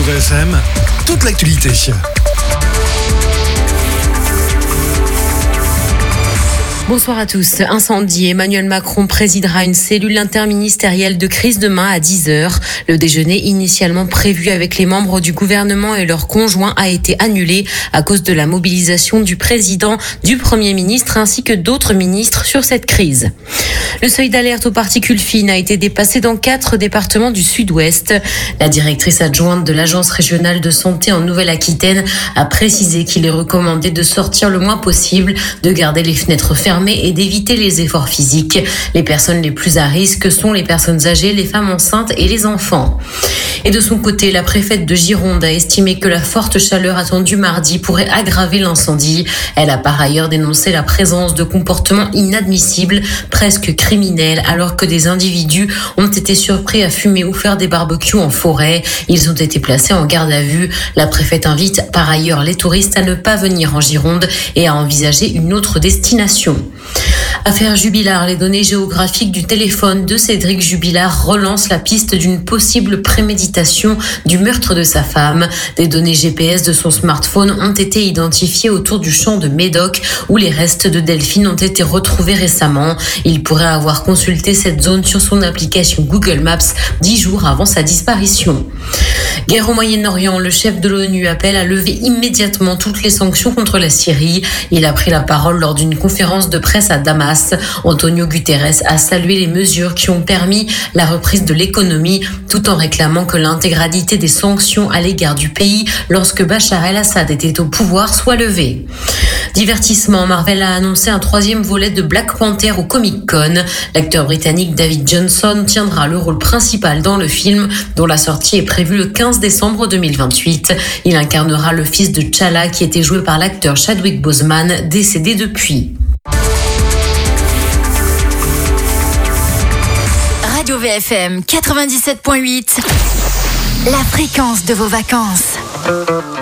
VFM, toute l'actualité. Bonsoir à tous. Incendie. Emmanuel Macron présidera une cellule interministérielle de crise demain à 10h. Le déjeuner initialement prévu avec les membres du gouvernement et leurs conjoints a été annulé à cause de la mobilisation du président, du Premier ministre ainsi que d'autres ministres sur cette crise. Le seuil d'alerte aux particules fines a été dépassé dans 4 départements du Sud-Ouest. La directrice adjointe de l'Agence régionale de santé en Nouvelle-Aquitaine a précisé qu'il est recommandé de sortir le moins possible, de garder les fenêtres fermées et d'éviter les efforts physiques. Les personnes les plus à risque sont les personnes âgées, les femmes enceintes et les enfants. Et de son côté, la préfète de Gironde a estimé que la forte chaleur attendue mardi pourrait aggraver l'incendie. Elle a par ailleurs dénoncé la présence de comportements inadmissibles, presque criminels, alors que des individus ont été surpris à fumer ou faire des barbecues en forêt. Ils ont été placés en garde à vue. La préfète invite par ailleurs les touristes à ne pas venir en Gironde et à envisager une autre destination. Affaire Jubilard, les données géographiques du téléphone de Cédric Jubilard relancent la piste d'une possible préméditation du meurtre de sa femme. Des données GPS de son smartphone ont été identifiées autour du champ de Médoc où les restes de Delphine ont été retrouvés récemment. Il pourrait avoir consulté cette zone sur son application Google Maps 10 jours avant sa disparition. Guerre au Moyen-Orient, le chef de l'ONU appelle à lever immédiatement toutes les sanctions contre la Syrie. Il a pris la parole lors d'une conférence de presse à Damas. Antonio Guterres a salué les mesures qui ont permis la reprise de l'économie tout en réclamant que l'intégralité des sanctions à l'égard du pays lorsque Bachar el-Assad était au pouvoir soit levée. Divertissement, Marvel a annoncé un 3e volet de Black Panther au Comic-Con. L'acteur britannique David Johnson tiendra le rôle principal dans le film dont la sortie est prévue le 15 décembre 2028. Il incarnera le fils de T'Challa qui était joué par l'acteur Chadwick Boseman, décédé depuis. Radio VFM 97.8, la fréquence de vos vacances.